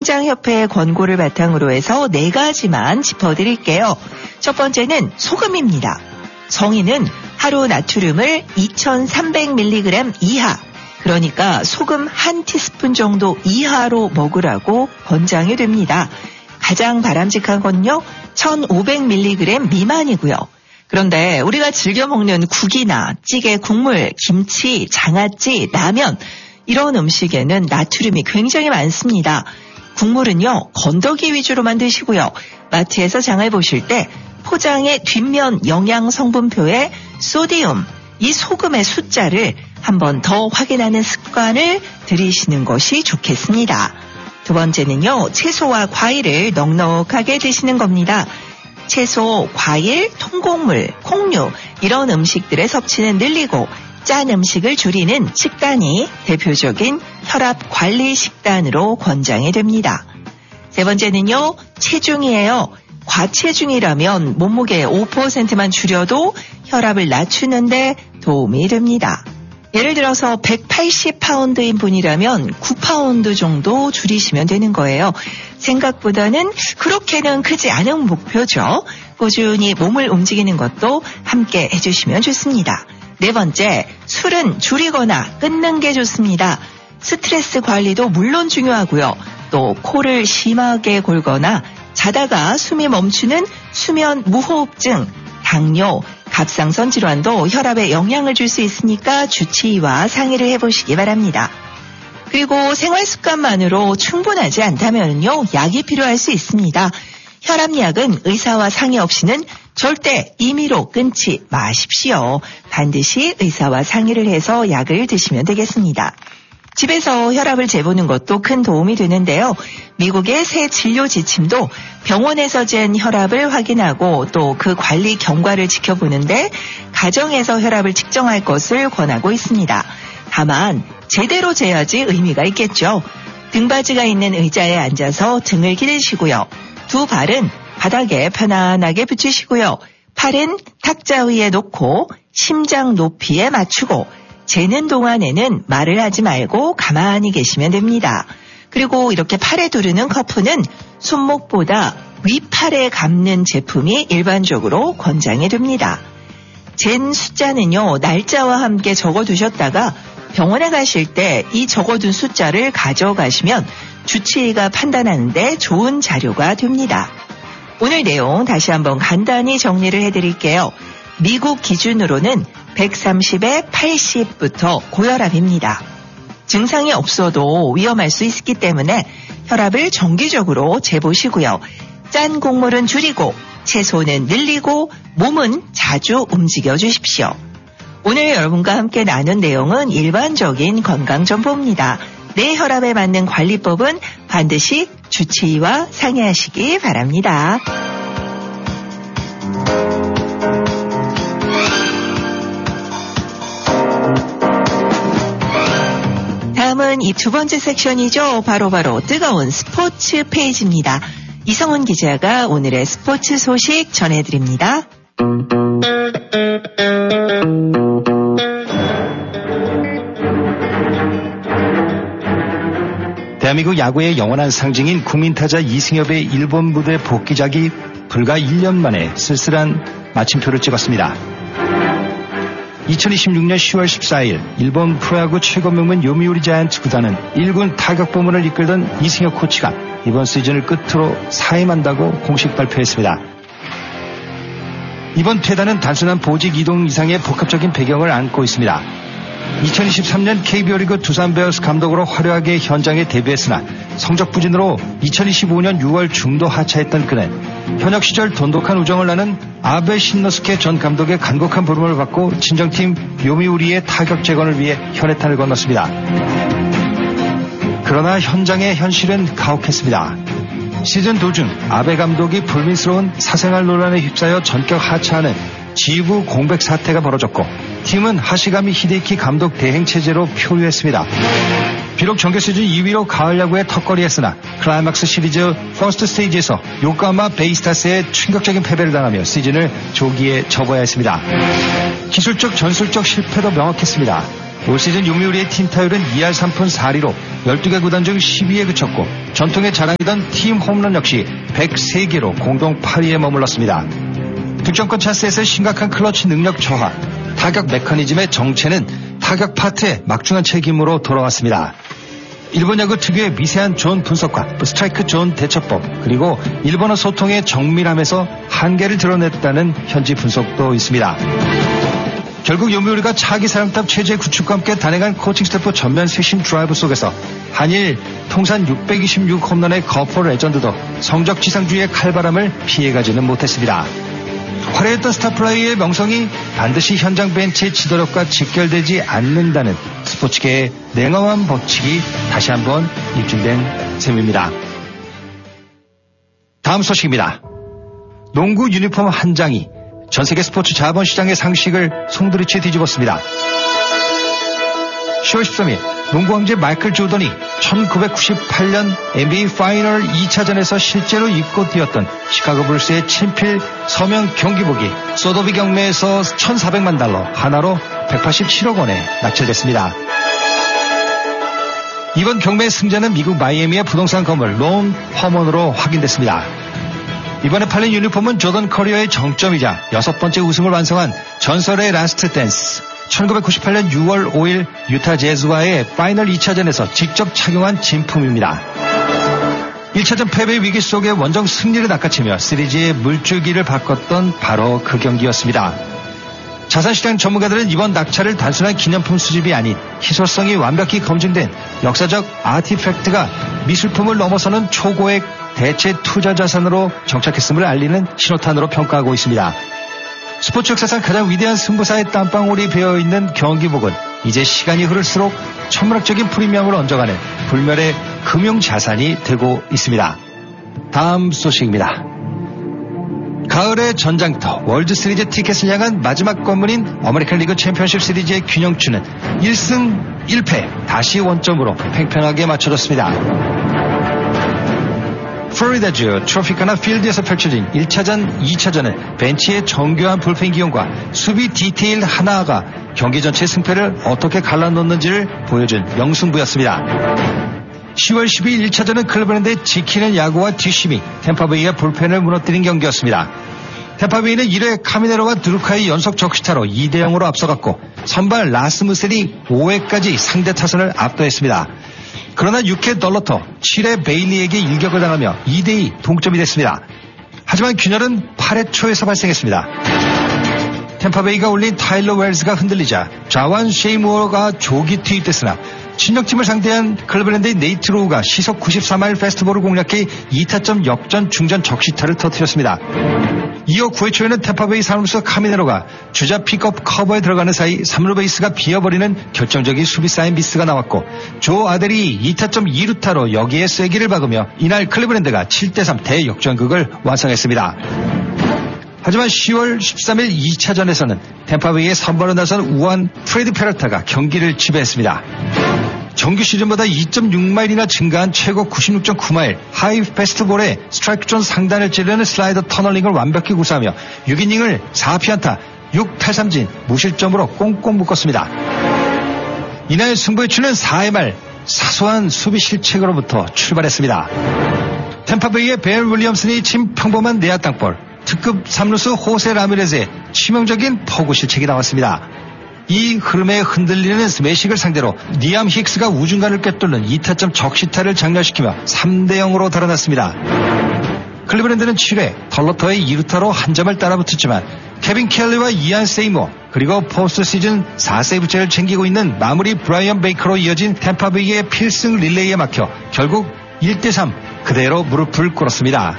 농장협회의 권고를 바탕으로 해서 4가지만 짚어드릴게요. 첫 번째는 소금입니다. 정의는 하루 나트륨을 2300mg 이하, 그러니까 소금 1티스푼 정도 이하로 먹으라고 권장이 됩니다. 가장 바람직한 건요, 1500mg 미만이고요. 그런데 우리가 즐겨 먹는 국이나 찌개, 국물, 김치, 장아찌, 라면 이런 음식에는 나트륨이 굉장히 많습니다. 국물은요, 건더기 위주로만 드시고요. 마트에서 장을 보실 때 포장의 뒷면 영양 성분표에 소디움, 이 소금의 숫자를 한 번 더 확인하는 습관을 들이시는 것이 좋겠습니다. 두 번째는요, 채소와 과일을 넉넉하게 드시는 겁니다. 채소, 과일, 통곡물, 콩류 이런 음식들의 섭취는 늘리고 짠 음식을 줄이는 식단이 대표적인 혈압 관리 식단으로 권장이 됩니다. 세 번째는요, 체중이에요. 과체중이라면 몸무게 5%만 줄여도 혈압을 낮추는데 도움이 됩니다. 예를 들어서 180파운드인 분이라면 9파운드 정도 줄이시면 되는 거예요. 생각보다는 그렇게는 크지 않은 목표죠. 꾸준히 몸을 움직이는 것도 함께 해주시면 좋습니다. 네 번째, 술은 줄이거나 끊는 게 좋습니다. 스트레스 관리도 물론 중요하고요. 또 코를 심하게 골거나 자다가 숨이 멈추는 수면 무호흡증, 당뇨, 갑상선 질환도 혈압에 영향을 줄 수 있으니까 주치의와 상의를 해보시기 바랍니다. 그리고 생활 습관만으로 충분하지 않다면요, 약이 필요할 수 있습니다. 혈압약은 의사와 상의 없이는 절대 임의로 끊지 마십시오. 반드시 의사와 상의를 해서 약을 드시면 되겠습니다. 집에서 혈압을 재보는 것도 큰 도움이 되는데요. 미국의 새 진료 지침도 병원에서 잰 혈압을 확인하고 또 그 관리 경과를 지켜보는데 가정에서 혈압을 측정할 것을 권하고 있습니다. 다만 제대로 재야지 의미가 있겠죠. 등받이가 있는 의자에 앉아서 등을 기대시고요. 두 발은 바닥에 편안하게 붙이시고요. 팔은 탁자 위에 놓고 심장 높이에 맞추고 재는 동안에는 말을 하지 말고 가만히 계시면 됩니다. 그리고 이렇게 팔에 두르는 커프는 손목보다 윗팔에 감는 제품이 일반적으로 권장이 됩니다. 잰 숫자는요, 날짜와 함께 적어두셨다가 병원에 가실 때 이 적어둔 숫자를 가져가시면 주치의가 판단하는데 좋은 자료가 됩니다. 오늘 내용 다시 한번 간단히 정리를 해드릴게요. 미국 기준으로는 130에 80부터 고혈압입니다. 증상이 없어도 위험할 수 있기 때문에 혈압을 정기적으로 재보시고요. 짠 곡물은 줄이고 채소는 늘리고 몸은 자주 움직여 주십시오. 오늘 여러분과 함께 나눈 내용은 일반적인 건강 정보입니다. 내 혈압에 맞는 관리법은 반드시 주치의와 상의하시기 바랍니다. 다음은 이 두 번째 섹션이죠. 바로 뜨거운 스포츠 페이지입니다. 이성훈 기자가 오늘의 스포츠 소식 전해드립니다. 대한민국 야구의 영원한 상징인 국민타자 이승엽의 일본 무대 복귀작이 불과 1년 만에 쓸쓸한 마침표를 찍었습니다. 2026년 10월 14일 일본 프로야구 최고 명문 요미우리 자이언츠 구단은 1군 타격부문을 이끌던 이승엽 코치가 이번 시즌을 끝으로 사임한다고 공식 발표했습니다. 이번 퇴단은 단순한 보직 이동 이상의 복합적인 배경을 안고 있습니다. 2023년 KBO 리그 두산 베어스 감독으로 화려하게 현장에 데뷔했으나 성적 부진으로 2025년 6월 중도 하차했던 그는 현역 시절 돈독한 우정을 나눈 아베 신노스케 전 감독의 간곡한 부름을 받고 친정팀 요미우리의 타격 재건을 위해 혈액탄을 건넜습니다. 그러나 현장의 현실은 가혹했습니다. 시즌 도중 아베 감독이 불미스러운 사생활 논란에 휩싸여 전격 하차하는 지휘부 공백 사태가 벌어졌고 팀은 하시가미 히데키 감독 대행 체제로 표류했습니다. 비록 정규 시즌 2위로 가을 야구에 턱걸이했으나 클라이막스 시리즈 퍼스트 스테이지에서 요코하마 베이스타스의 충격적인 패배를 당하며 시즌을 조기에 접어야 했습니다. 기술적 전술적 실패도 명확했습니다. 올 시즌 요미우리의 팀 타율은 2할 3푼 4리로 12개 구단 중 10위에 그쳤고 전통의 자랑이던 팀 홈런 역시 103개로 공동 8위에 머물렀습니다. 득점권 찬스에서 심각한 클러치 능력 저하, 타격 메커니즘의 정체는 타격 파트의 막중한 책임으로 돌아왔습니다. 일본 야구 특유의 미세한 존 분석과 스트라이크 존 대처법, 그리고 일본어 소통의 정밀함에서 한계를 드러냈다는 현지 분석도 있습니다. 결국 요미우리가 차기 사령탑 체제 구축과 함께 단행한 코칭 스태프 전면 쇄신 드라이브 속에서 한일 통산 626 홈런의 거포 레전드도 성적 지상주의의 칼바람을 피해가지는 못했습니다. 화려했던 스타플레이의 명성이 반드시 현장 벤치의 지도력과 직결되지 않는다는 스포츠계의 냉엄한 법칙이 다시 한번 입증된 셈입니다. 다음 소식입니다. 농구 유니폼 한 장이 전세계 스포츠 자본시장의 상식을 송두리째 뒤집었습니다. 10월 13일 농구 황제 마이클 조던이 1998년 NBA 파이널 2차전에서 실제로 입고 뛰었던 시카고 불스의 친필 서명 경기복이 소더비 경매에서 $1,400만, 하나로 187억 원에 낙찰됐습니다. 이번 경매의 승자는 미국 마이애미의 부동산 건물 론 허먼으로 확인됐습니다. 이번에 팔린 유니폼은 조던 커리어의 정점이자 6번째 우승을 완성한 전설의 라스트 댄스, 1998년 6월 5일 유타 재즈와의 파이널 2차전에서 직접 착용한 진품입니다. 1차전 패배 위기 속에 원정 승리를 낚아채며 시리즈의 물줄기를 바꿨던 바로 그 경기였습니다. 자산시장 전문가들은 이번 낙찰을 단순한 기념품 수집이 아닌 희소성이 완벽히 검증된 역사적 아티팩트가 미술품을 넘어서는 초고액 대체 투자 자산으로 정착했음을 알리는 신호탄으로 평가하고 있습니다. 스포츠 역사상 가장 위대한 승부사의 땀방울이 배어있는 경기복은 이제 시간이 흐를수록 천문학적인 프리미엄을 얹어가는 불멸의 금융자산이 되고 있습니다. 다음 소식입니다. 가을의 전장터 월드시리즈 티켓을 향한 마지막 관문인 아메리칸 리그 챔피언십 시리즈의 균형추는 1승 1패 다시 원점으로 팽팽하게 맞춰졌습니다. 플로리다주 트로피카나 필드에서 펼쳐진 1차전, 2차전은 벤치의 정교한 불펜 기용과 수비 디테일 하나가 경기 전체의 승패를 어떻게 갈라놓는지를 보여준 명승부였습니다. 10월 12일 1차전은 클리브랜드의 지키는 야구와 뒷심이 템파베이의 불펜을 무너뜨린 경기였습니다. 템파베이는 1회 카미네로와 드루카의 연속 적시타로 2대0으로 앞서갔고 선발 라스무셀이 5회까지 상대 타선을 압도했습니다. 그러나 6회 덜러터, 7회 베일리에게 일격을 당하며 2대2 동점이 됐습니다. 하지만 균열은 8회 초에서 발생했습니다. 템파베이가 올린 타일러 웰즈가 흔들리자 자완 쉐이무어가 조기 투입됐으나 친정팀을 상대한 클리브랜드의 네이트 로우가 시속 94마일 페스트볼을 공략해 2타점 역전 중전 적시타를 터뜨렸습니다. 이어 9회 초에는 템파베이 사무소 카미네로가 주자 픽업 커버에 들어가는 사이 3루 베이스가 비어버리는 결정적인 수비 사인 미스가 나왔고 조 아델이 2타점 2루타로 여기에 쐐기를 박으며 이날 클리브랜드가 7대3 대역전극을 완성했습니다. 하지만 10월 13일 2차전에서는 템파베이의 선발로 나선 우한 프레디 페럴타가 경기를 지배했습니다. 정규 시즌보다 2.6마일이나 증가한 최고 96.9마일 하이 패스트볼에 스트라이크 존 상단을 찌르는 슬라이더 터널링을 완벽히 구사하며 6이닝을 4피안타 6탈삼진 무실점으로 꽁꽁 묶었습니다. 이날 승부의 추는 4회 말 사소한 수비 실책으로부터 출발했습니다. 템파베이의 벤 윌리엄슨이 친 평범한 내야 땅볼, 특급 3루수 호세 라미레즈의 치명적인 포구 실책이 나왔습니다. 이 흐름에 흔들리는 스매식을 상대로 니암 힉스가 우중간을 꿰뚫는 2타점 적시타를 장렬시키며 3대0으로 달아났습니다. 클리브랜드는 7회 덜러터의 2루타로 한 점을 따라붙었지만 케빈 켈리와 이안 세이모 그리고 포스트 시즌 4세이브째를 챙기고 있는 마무리 브라이언 베이커로 이어진 템파베이의 필승 릴레이에 막혀 결국 1대3 그대로 무릎을 꿇었습니다.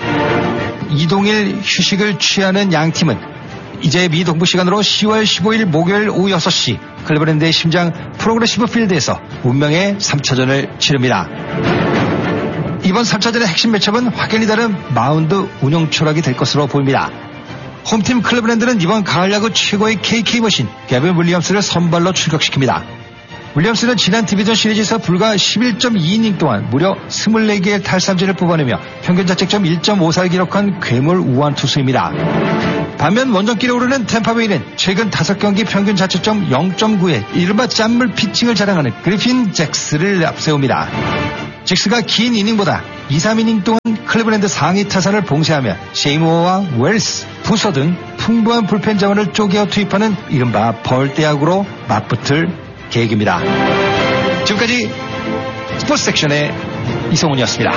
이동일 휴식을 취하는 양팀은 이제 미 동부 시간으로 10월 15일 목요일 오후 6시 클리브랜드의 심장 프로그레시브 필드에서 운명의 3차전을 치릅니다. 이번 3차전의 핵심 매첩은 확연히 다른 마운드 운영 철학이 될 것으로 보입니다. 홈팀 클리브랜드는 이번 가을 야구 최고의 KK 머신 게빈 윌리엄스를 선발로 출격시킵니다. 윌리엄스는 지난 디비전 시리즈에서 불과 11.2이닝 동안 무려 24개의 탈삼진을 뽑아내며 평균 자책점 1.54를 기록한 괴물 우완 투수입니다. 반면 원정길에 오르는 템파베이는 최근 5경기 평균 자책점 0.9에 이른바 짠물 피칭을 자랑하는 그리핀 잭스를 앞세웁니다. 잭스가 긴 이닝보다 2, 3이닝 동안 클리브랜드 상위 타선을 봉쇄하며 셰이모어와 웰스, 부서 등 풍부한 불펜 자원을 쪼개어 투입하는 이른바 벌떼야구로 맞붙을 계획입니다. 지금까지 스포츠 섹션의 이성훈이었습니다.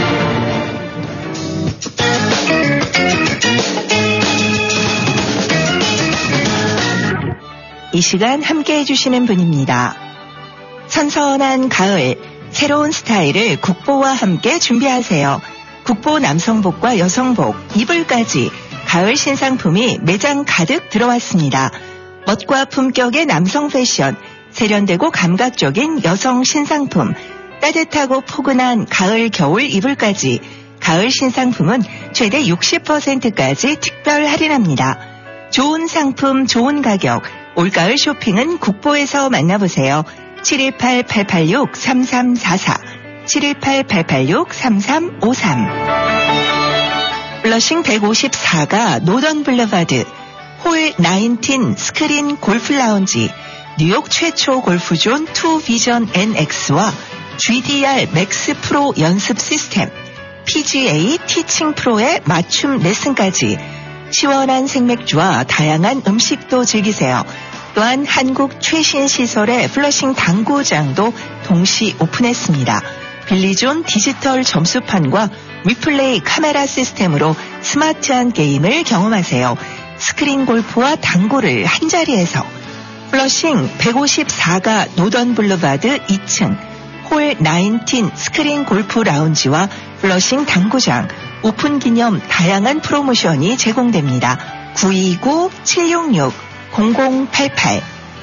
이 시간 함께 해주시는 분입니다. 선선한 가을, 새로운 스타일을 국보와 함께 준비하세요. 국보 남성복과 여성복, 이불까지 가을 신상품이 매장 가득 들어왔습니다. 멋과 품격의 남성 패션, 세련되고 감각적인 여성 신상품, 따뜻하고 포근한 가을 겨울 이불까지 가을 신상품은 최대 60%까지 특별 할인합니다. 좋은 상품, 좋은 가격, 올가을 쇼핑은 국보에서 만나보세요. 718-886-3344, 718-886-3353. 블러싱 154가 노던 블러바드, 홀 19 스크린 골프 라운지, 뉴욕 최초 골프존 2비전 NX와 GDR 맥스 프로 연습 시스템, PGA 티칭 프로의 맞춤 레슨까지 시원한 생맥주와 다양한 음식도 즐기세요. 또한 한국 최신 시설의 플러싱 당구장도 동시 오픈했습니다. 빌리존 디지털 점수판과 리플레이 카메라 시스템으로 스마트한 게임을 경험하세요. 스크린 골프와 당구를 한자리에서. 플러싱 154가 노던 블루바드 2층 홀 19 스크린 골프 라운지와 플러싱 당구장 오픈 기념 다양한 프로모션이 제공됩니다. 929-766-0088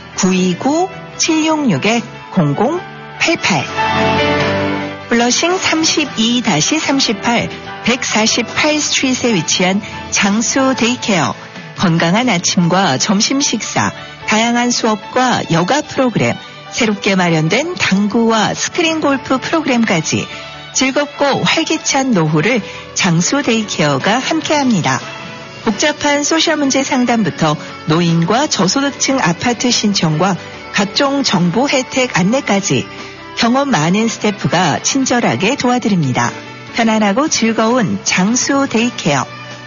929-766-0088 블러싱 32-38 148스트릿에 위치한 장수 데이케어 건강한 아침과 점심 식사 다양한 수업과 여가 프로그램 새롭게 마련된 당구와 스크린 골프 프로그램까지 즐겁고 활기찬 노후를 장수 데이케어가 함께합니다. 복잡한 소셜 문제 상담부터 노인과 저소득층 아파트 신청과 각종 정보 혜택 안내까지 경험 많은 스태프가 친절하게 도와드립니다. 편안하고 즐거운 장수 데이케어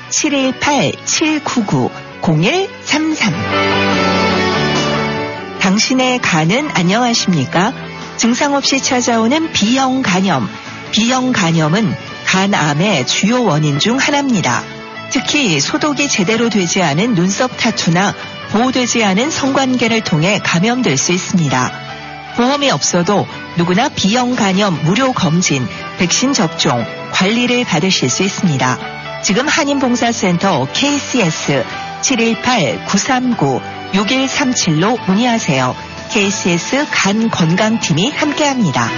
718-799-0133 당신의 간은 안녕하십니까? 증상 없이 찾아오는 B형 간염. B형 간염은 간암의 주요 원인 중 하나입니다. 특히 소독이 제대로 되지 않은 눈썹 타투나 보호되지 않은 성관계를 통해 감염될 수 있습니다. 보험이 없어도 누구나 B형 간염 무료 검진, 백신 접종, 관리를 받으실 수 있습니다. 지금 한인봉사센터 KCS 718-939-6137로 문의하세요. KCS 간건강팀이 함께합니다.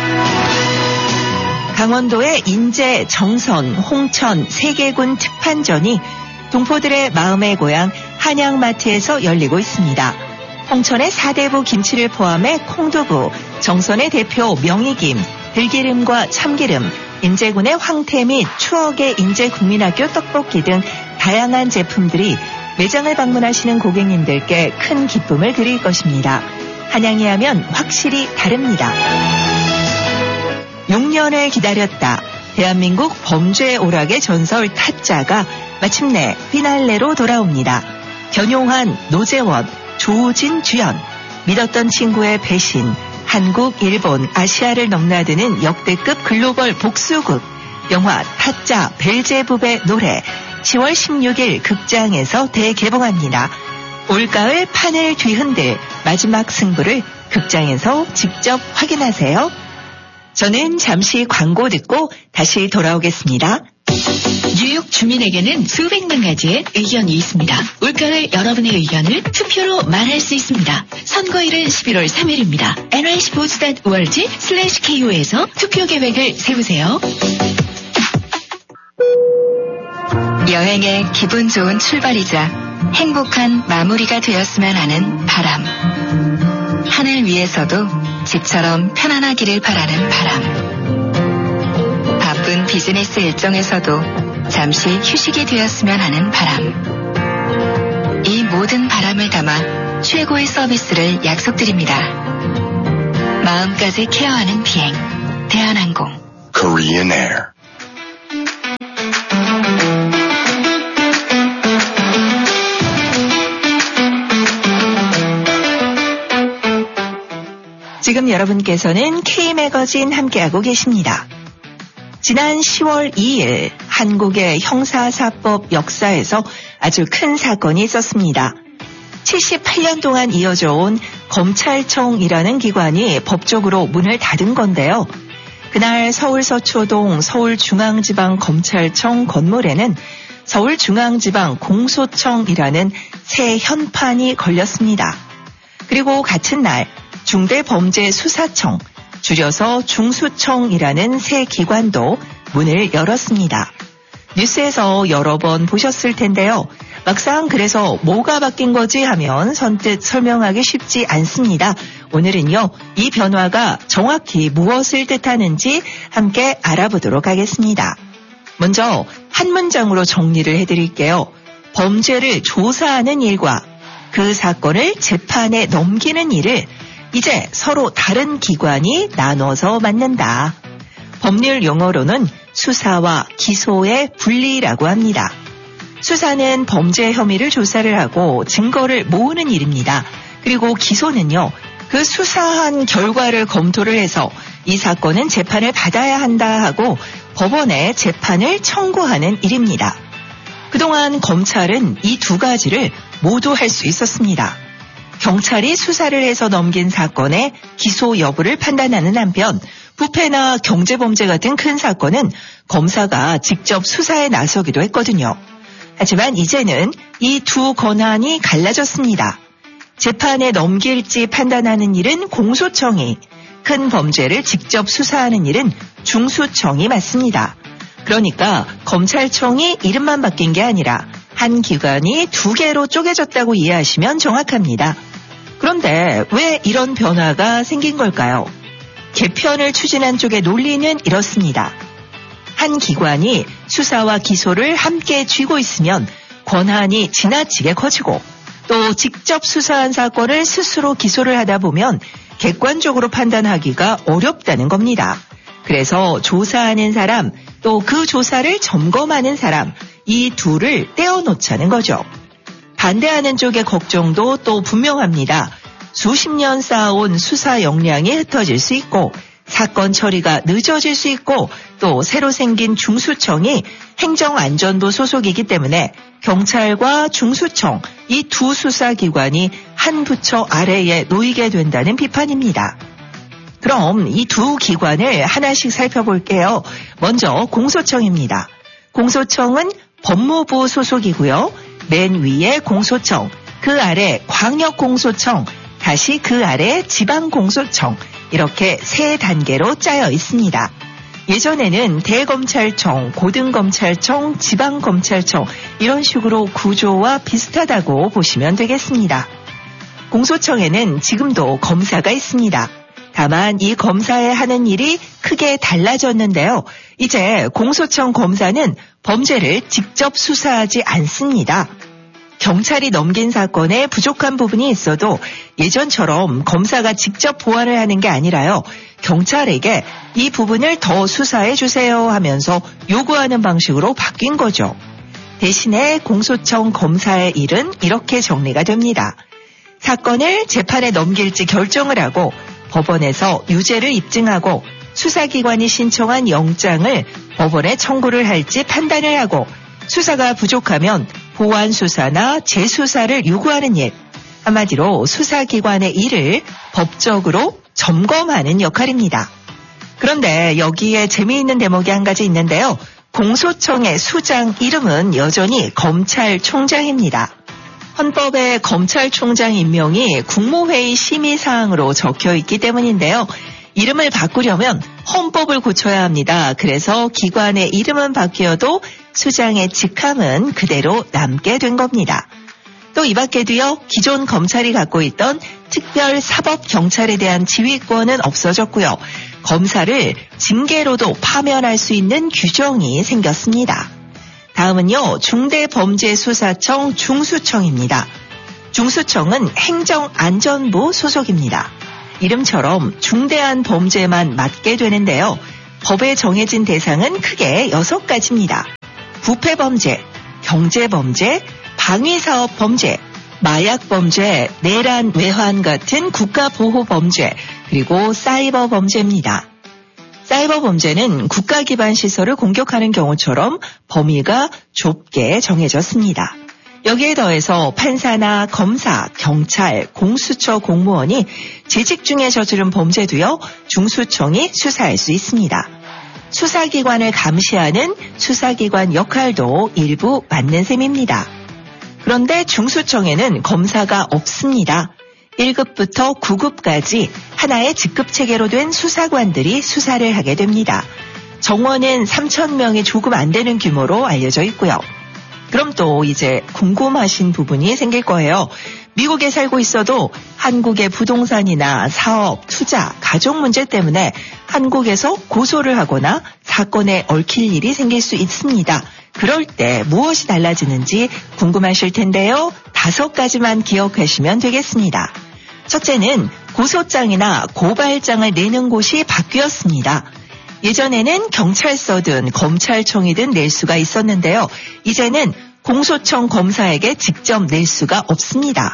강원도의 인제, 정선, 홍천, 세계군 특판전이 동포들의 마음의 고향 한양마트에서 열리고 있습니다. 홍천의 사대부 김치를 포함해 콩두부, 정선의 대표 명이김, 들기름과 참기름, 인제군의 황태 및 추억의 인제국민학교 떡볶이 등 다양한 제품들이 매장을 방문하시는 고객님들께 큰 기쁨을 드릴 것입니다. 한양이 하면 확실히 다릅니다. 6년을 기다렸다. 대한민국 범죄 오락의 전설 타짜가 마침내 피날레로 돌아옵니다. 변용환, 노재원, 조우진 주연, 믿었던 친구의 배신, 한국, 일본, 아시아를 넘나드는 역대급 글로벌 복수극, 영화 타짜 벨제부의 노래 10월 16일 극장에서 대개봉합니다. 올가을 판을 뒤흔들 마지막 승부를 극장에서 직접 확인하세요. 저는 잠시 광고 듣고 다시 돌아오겠습니다. 뉴욕 주민에게는 수백만 가지의 의견이 있습니다. 올가을 여러분의 의견을 투표로 말할 수 있습니다. 선거일은 11월 3일입니다. nysports.org/ko에서 투표 계획을 세우세요. 여행의 기분 좋은 출발이자 행복한 마무리가 되었으면 하는 바람. 하늘 위에서도 집처럼 편안하기를 바라는 바람. 바쁜 비즈니스 일정에서도 잠시 휴식이 되었으면 하는 바람. 가는 모든 바람을 담아 최고의 서비스를 약속드립니다. 마음까지 케어하는 비행, 대한항공. Korean Air. 지금 여러분께서는 K매거진 함께하고 계십니다. 지난 10월 2일 한국의 형사사법 역사에서 아주 큰 사건이 있었습니다. 78년 동안 이어져 온 검찰청이라는 기관이 법적으로 문을 닫은 건데요. 그날 서울 서초동 서울중앙지방검찰청 건물에는 서울중앙지방 공소청이라는 새 현판이 걸렸습니다. 그리고 같은 날 중대범죄수사청, 줄여서 중수청이라는 새 기관도 문을 열었습니다. 뉴스에서 여러 번 보셨을 텐데요. 막상 그래서 뭐가 바뀐 거지 하면 선뜻 설명하기 쉽지 않습니다. 오늘은요, 이 변화가 정확히 무엇을 뜻하는지 함께 알아보도록 하겠습니다. 먼저 한 문장으로 정리를 해드릴게요. 범죄를 조사하는 일과 그 사건을 재판에 넘기는 일을 이제 서로 다른 기관이 나눠서 맡는다. 법률 용어로는 수사와 기소의 분리라고 합니다. 수사는 범죄 혐의를 조사를 하고 증거를 모으는 일입니다. 그리고 기소는요, 그 수사한 결과를 검토를 해서 이 사건은 재판을 받아야 한다 하고 법원에 재판을 청구하는 일입니다. 그동안 검찰은 이 두 가지를 모두 할 수 있었습니다. 경찰이 수사를 해서 넘긴 사건의 기소 여부를 판단하는 한편 부패나 경제범죄 같은 큰 사건은 검사가 직접 수사에 나서기도 했거든요. 하지만 이제는 이 두 권한이 갈라졌습니다. 재판에 넘길지 판단하는 일은 공소청이, 큰 범죄를 직접 수사하는 일은 중수청이 맡습니다. 그러니까 검찰청이 이름만 바뀐 게 아니라 한 기관이 두 개로 쪼개졌다고 이해하시면 정확합니다. 그런데 왜 이런 변화가 생긴 걸까요? 개편을 추진한 쪽의 논리는 이렇습니다. 한 기관이 수사와 기소를 함께 쥐고 있으면 권한이 지나치게 커지고 또 직접 수사한 사건을 스스로 기소를 하다 보면 객관적으로 판단하기가 어렵다는 겁니다. 그래서 조사하는 사람, 또 그 조사를 점검하는 사람, 이 둘을 떼어놓자는 거죠. 반대하는 쪽의 걱정도 또 분명합니다. 수십 년 쌓아온 수사 역량이 흩어질 수 있고 사건 처리가 늦어질 수 있고 또 새로 생긴 중수청이 행정안전부 소속이기 때문에 경찰과 중수청, 이 두 수사기관이 한 부처 아래에 놓이게 된다는 비판입니다. 그럼 이 두 기관을 하나씩 살펴볼게요. 먼저 공소청입니다. 공소청은 법무부 소속이고요. 맨 위에 공소청, 그 아래 광역공소청, 다시 그 아래 지방공소청, 이렇게 세 단계로 짜여 있습니다. 예전에는 대검찰청, 고등검찰청, 지방검찰청 이런 식으로 구조와 비슷하다고 보시면 되겠습니다. 공소청에는 지금도 검사가 있습니다. 다만 이 검사의 하는 일이 크게 달라졌는데요. 이제 공소청 검사는 범죄를 직접 수사하지 않습니다. 경찰이 넘긴 사건에 부족한 부분이 있어도 예전처럼 검사가 직접 보완을 하는 게 아니라요. 경찰에게 이 부분을 더 수사해 주세요 하면서 요구하는 방식으로 바뀐 거죠. 대신에 공소청 검사의 일은 이렇게 정리가 됩니다. 사건을 재판에 넘길지 결정을 하고 법원에서 유죄를 입증하고 수사기관이 신청한 영장을 법원에 청구를 할지 판단을 하고 수사가 부족하면 보완 수사나 재수사를 요구하는 일, 한마디로 수사기관의 일을 법적으로 점검하는 역할입니다. 그런데 여기에 재미있는 대목이 한 가지 있는데요. 공소청의 수장 이름은 여전히 검찰총장입니다. 헌법에 검찰총장 임명이 국무회의 심의사항으로 적혀 있기 때문인데요. 이름을 바꾸려면 헌법을 고쳐야 합니다. 그래서 기관의 이름은 바뀌어도 수장의 직함은 그대로 남게 된 겁니다. 또 이 밖에도요, 기존 검찰이 갖고 있던 특별사법경찰에 대한 지휘권은 없어졌고요. 검사를 징계로도 파면할 수 있는 규정이 생겼습니다. 다음은요, 중대범죄수사청 중수청입니다. 중수청은 행정안전부 소속입니다. 이름처럼 중대한 범죄만 맡게 되는데요. 법에 정해진 대상은 크게 6가지입니다. 부패범죄, 경제범죄, 방위사업범죄, 마약범죄, 내란 외환 같은 국가보호범죄, 그리고 사이버범죄입니다. 사이버범죄는 국가 기반 시설을 공격하는 경우처럼 범위가 좁게 정해졌습니다. 여기에 더해서 판사나 검사, 경찰, 공수처 공무원이 재직 중에 저지른 범죄도요, 중수청이 수사할 수 있습니다. 수사기관을 감시하는 수사기관 역할도 일부 맡는 셈입니다. 그런데 중수청에는 검사가 없습니다. 1급부터 9급까지 하나의 직급체계로 된 수사관들이 수사를 하게 됩니다. 정원은 3,000명이 조금 안 되는 규모로 알려져 있고요. 그럼 또 이제 궁금하신 부분이 생길 거예요. 미국에 살고 있어도 한국의 부동산이나 사업, 투자, 가족 문제 때문에 한국에서 고소를 하거나 사건에 얽힐 일이 생길 수 있습니다. 그럴 때 무엇이 달라지는지 궁금하실 텐데요. 5가지만 기억하시면 되겠습니다. 첫째는 고소장이나 고발장을 내는 곳이 바뀌었습니다. 예전에는 경찰서든 검찰청이든 낼 수가 있었는데요. 이제는 공소청 검사에게 직접 낼 수가 없습니다.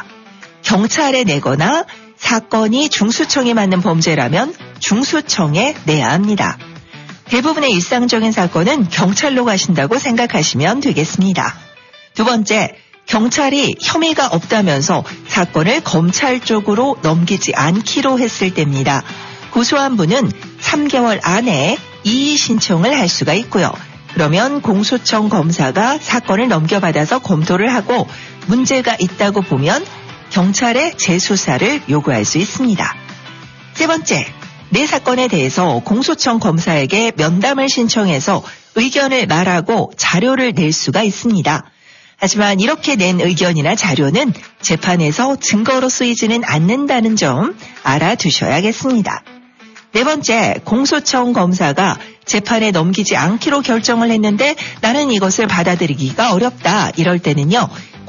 경찰에 내거나 사건이 중수청에 맞는 범죄라면 중수청에 내야 합니다. 대부분의 일상적인 사건은 경찰로 가신다고 생각하시면 되겠습니다. 두 번째, 경찰이 혐의가 없다면서 사건을 검찰 쪽으로 넘기지 않기로 했을 때입니다. 고소한 분은 3개월 안에 이의 신청을 할 수가 있고요. 그러면 공소청 검사가 사건을 넘겨받아서 검토를 하고 문제가 있다고 보면 경찰에 재수사를 요구할 수 있습니다. 세 번째, 내 사건에 대해서 공소청 검사에게 면담을 신청해서 의견을 말하고 자료를 낼 수가 있습니다. 하지만 이렇게 낸 의견이나 자료는 재판에서 증거로 쓰이지는 않는다는 점 알아두셔야겠습니다. 네 번째, 공소청 검사가 재판에 넘기지 않기로 결정을 했는데 나는 이것을 받아들이기가 어렵다. 이럴 때는요,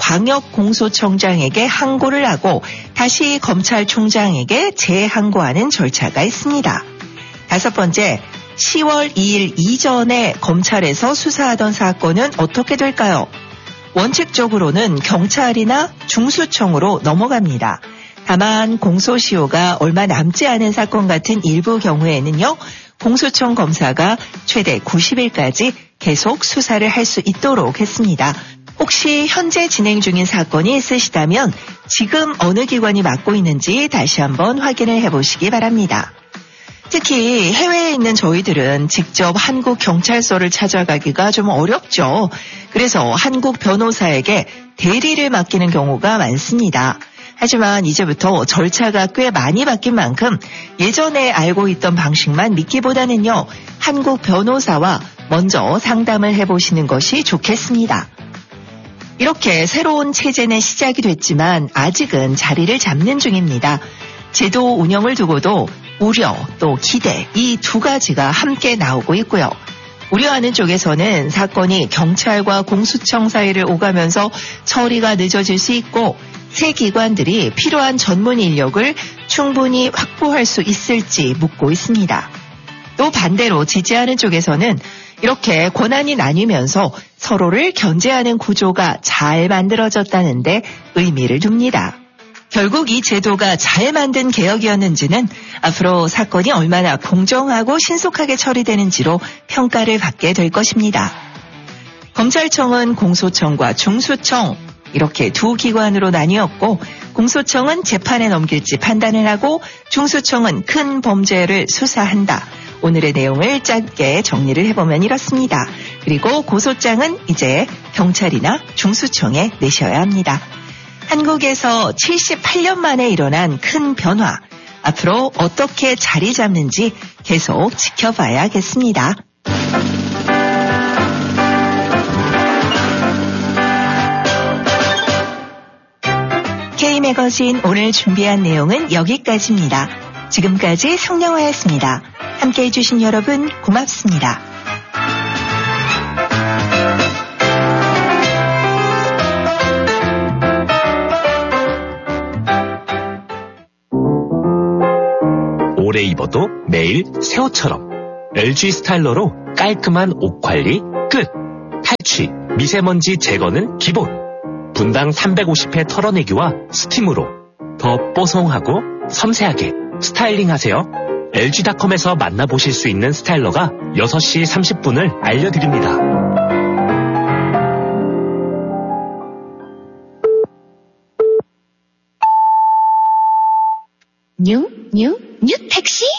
광역공소청장에게 항고를 하고 다시 검찰총장에게 재항고하는 절차가 있습니다. 다섯 번째, 10월 2일 이전에 검찰에서 수사하던 사건은 어떻게 될까요? 원칙적으로는 경찰이나 중수청으로 넘어갑니다. 다만 공소시효가 얼마 남지 않은 사건 같은 일부 경우에는요, 공소청 검사가 최대 90일까지 계속 수사를 할 수 있도록 했습니다. 혹시 현재 진행 중인 사건이 있으시다면 지금 어느 기관이 맡고 있는지 다시 한번 확인을 해보시기 바랍니다. 특히 해외에 있는 저희들은 직접 한국 경찰서를 찾아가기가 좀 어렵죠. 그래서 한국 변호사에게 대리를 맡기는 경우가 많습니다. 하지만 이제부터 절차가 꽤 많이 바뀐 만큼 예전에 알고 있던 방식만 믿기보다는요, 한국 변호사와 먼저 상담을 해보시는 것이 좋겠습니다. 이렇게 새로운 체제는 시작이 됐지만 아직은 자리를 잡는 중입니다. 제도 운영을 두고도 우려 또 기대, 이 두 가지가 함께 나오고 있고요. 우려하는 쪽에서는 사건이 경찰과 공수청 사이를 오가면서 처리가 늦어질 수 있고 새 기관들이 필요한 전문 인력을 충분히 확보할 수 있을지 묻고 있습니다. 또 반대로 지지하는 쪽에서는 이렇게 권한이 나뉘면서 서로를 견제하는 구조가 잘 만들어졌다는데 의미를 둡니다. 결국 이 제도가 잘 만든 개혁이었는지는 앞으로 사건이 얼마나 공정하고 신속하게 처리되는지로 평가를 받게 될 것입니다. 검찰청은 공소청과 중수청 이렇게 두 기관으로 나뉘었고 공소청은 재판에 넘길지 판단을 하고 중수청은 큰 범죄를 수사한다. 오늘의 내용을 짧게 정리를 해보면 이렇습니다. 그리고 고소장은 이제 경찰이나 중수청에 내셔야 합니다. 한국에서 78년 만에 일어난 큰 변화, 앞으로 어떻게 자리 잡는지 계속 지켜봐야겠습니다. K매거진 오늘 준비한 내용은 여기까지입니다. 지금까지 성령화였습니다. 함께해 주신 여러분 고맙습니다. 입어도 매일 새 옷처럼. LG 스타일러로 깔끔한 옷 관리 끝. 탈취, 미세먼지 제거는 기본. 분당 350회 털어내기와 스팀으로 더 뽀송하고 섬세하게 스타일링 하세요. LG닷컴에서 만나보실 수 있는 스타일러가 6시 30분을 알려드립니다. 뉴 택시.